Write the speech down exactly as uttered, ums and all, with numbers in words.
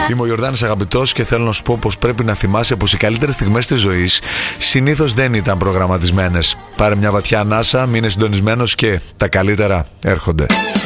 Είμαι ο Ιορδάνης Αγαπητός και θέλω να σου πω πως πρέπει να θυμάσαι πως οι καλύτερες στιγμές της ζωής συνήθως δεν ήταν προγραμματισμένες. Πάρε μια βαθιά ανάσα, μείνε συντονισμένος και τα καλύτερα έρχονται.